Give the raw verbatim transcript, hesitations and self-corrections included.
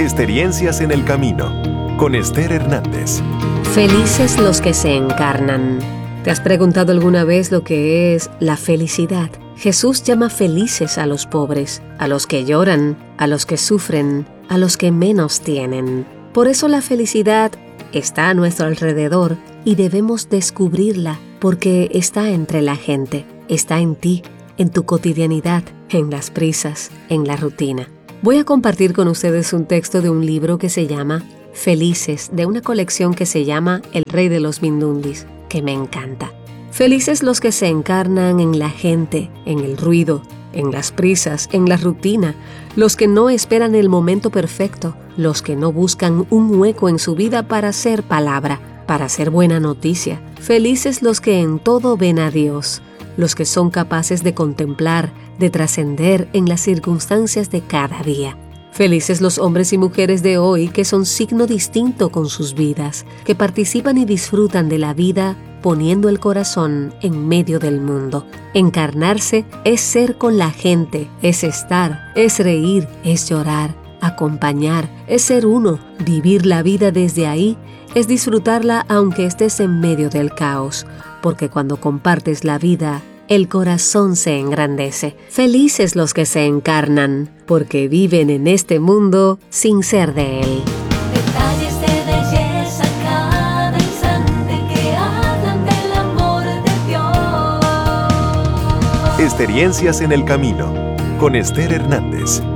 Experiencias en el camino, con Esther Hernández. Felices los que se encarnan. ¿Te has preguntado alguna vez lo que es la felicidad? Jesús llama felices a los pobres, a los que lloran, a los que sufren, a los que menos tienen. Por eso la felicidad está a nuestro alrededor y debemos descubrirla porque está entre la gente, está en ti, en tu cotidianidad, en las prisas, en la rutina. Voy a compartir con ustedes un texto de un libro que se llama Felices, de una colección que se llama El Rey de los Mindundis, que me encanta. Felices los que se encarnan en la gente, en el ruido, en las prisas, en la rutina, los que no esperan el momento perfecto, los que no buscan un hueco en su vida para ser palabra, para ser buena noticia. Felices los que en todo ven a Dios, los que son capaces de contemplar, de trascender en las circunstancias de cada día. Felices los hombres y mujeres de hoy que son signo distinto con sus vidas, que participan y disfrutan de la vida poniendo el corazón en medio del mundo. Encarnarse es ser con la gente, es estar, es reír, es llorar, acompañar, es ser uno, vivir la vida desde ahí, es disfrutarla aunque estés en medio del caos, porque cuando compartes la vida, el corazón se engrandece. Felices los que se encarnan, porque viven en este mundo sin ser de él. Detalles de belleza cada instante que hablan del amor de Dios. Experiencias en el camino, con Esther Hernández.